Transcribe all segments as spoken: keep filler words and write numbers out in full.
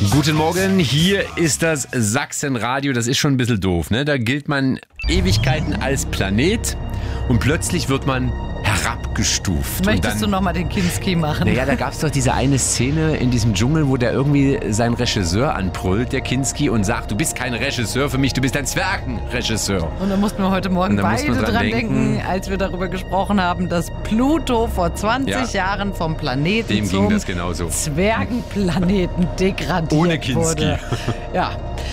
Guten Morgen, hier ist das Sachsenradio. Das ist schon ein bisschen doof, ne? Da gilt man Ewigkeiten als Planet und plötzlich wird man herabgestuft. Möchtest und dann, du nochmal den Kinski machen? Naja, da gab es doch diese eine Szene in diesem Dschungel, wo der irgendwie seinen Regisseur anbrüllt, der Kinski, und sagt, du bist kein Regisseur für mich, du bist ein Zwergenregisseur. Und da mussten wir heute Morgen beide dran, dran denken, denken, als wir darüber gesprochen haben, dass Pluto vor zwanzig Ja. Jahren vom Planeten Dem zum ging das genauso. Zwergenplaneten degradiert Ohne Kinski. wurde. Ja.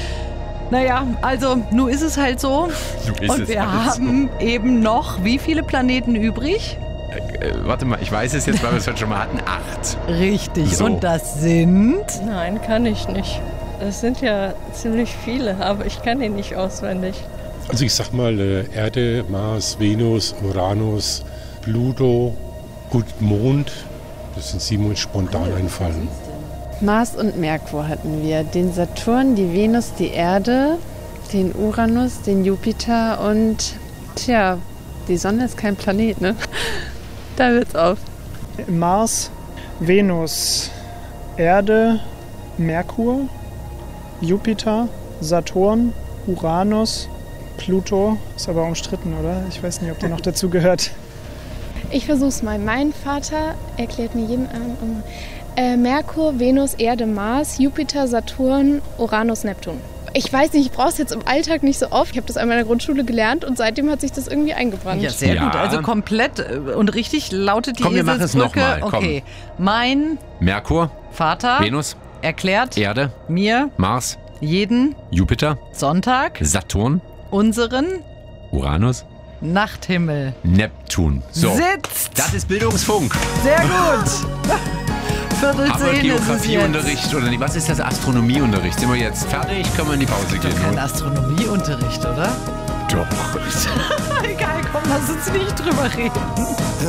Naja, also, nun ist es halt so. Nun ist Und es wir halt haben eben noch wie viele Planeten übrig? Äh, warte mal, ich weiß es jetzt, weil wir es heute schon mal hatten. Acht. Richtig. So. Und das sind... Nein, kann ich nicht. Das sind ja ziemlich viele, aber ich kann die nicht auswendig. Also ich sag mal äh, Erde, Mars, Venus, Uranus, Pluto, gut, Mond. Das sind sieben, die uns spontan einfallen. Mars und Merkur hatten wir. Den Saturn, die Venus, die Erde, den Uranus, den Jupiter und, tja, die Sonne ist kein Planet, ne? Da hört's auf. Mars, Venus, Erde, Merkur, Jupiter, Saturn, Uranus, Pluto. Ist aber umstritten, oder? Ich weiß nicht, ob der noch dazu gehört. Ich versuch's mal. Mein Vater erklärt mir jeden Abend äh, Merkur, Venus, Erde, Mars, Jupiter, Saturn, Uranus, Neptun. Ich weiß nicht, ich brauche es jetzt im Alltag nicht so oft. Ich habe das einmal in der Grundschule gelernt und seitdem hat sich das irgendwie eingebrannt. Ja, sehr Ja. gut. Also komplett äh, und richtig lautet die Komm, wir machen es Eselsbrücke. noch mal, komm. Okay. Mein Merkur, Vater Venus, erklärt Erde, mir Mars, jeden Jupiter, Sonntag Saturn, unseren Uranus, Nachthimmel. Neptun. So, Sitzt. das ist Bildungsfunk. Sehr gut. Viertel Aber zehn ist es jetzt. Geografieunterricht oder nicht? Was ist das? Astronomieunterricht? Sind wir jetzt fertig? Können wir in die Pause gehen? Kein Astronomieunterricht, oder? Doch. Egal, komm, lass uns nicht drüber reden.